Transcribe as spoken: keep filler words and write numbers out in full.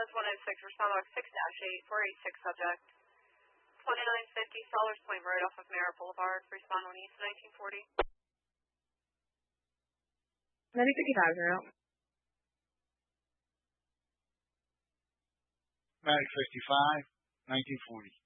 Dallas one oh six, respond log six dash eight, four eight six subject. twenty-nine fifty Sollers Point Road off of Merritt Boulevard, respond on East nineteen forty. Medic fifty-five, zero. Medic fifty-five, nineteen forty.